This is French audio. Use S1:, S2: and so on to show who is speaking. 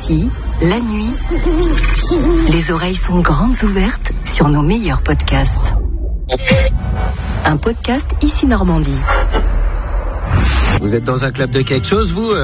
S1: Ici, la nuit, les oreilles sont grandes ouvertes sur nos meilleurs podcasts. Un podcast Ici Normandie.
S2: Vous êtes dans un club de quelque chose, vous